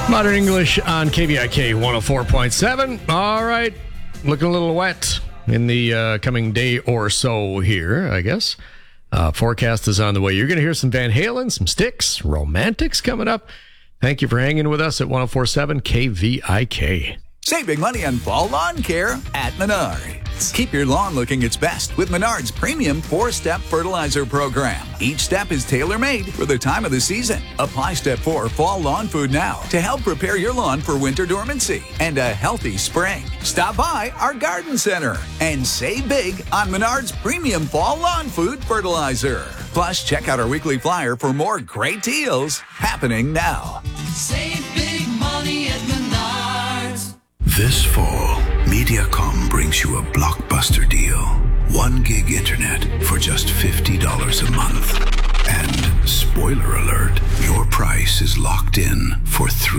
Modern English on KVIK 104.7. All right. Looking a little wet in the coming day or so here, I guess. Forecast is on the way. You're going to hear some Van Halen, some Styx, Romantics coming up. Thank you for hanging with us at 104.7 KVIK. Save big money on fall lawn care at Menards. Keep your lawn looking its best with Menards' premium 4-step fertilizer program. Each step is tailor-made for the time of the season. Apply Step 4 Fall Lawn Food now to help prepare your lawn for winter dormancy and a healthy spring. Stop by our garden center and save big on Menards' premium Fall Lawn Food fertilizer. Plus, check out our weekly flyer for more great deals happening now. Save big money at Menards. This fall, Mediacom brings you a blockbuster deal. 1 gig internet for just $50 a month. And, spoiler alert, your price is locked in for 3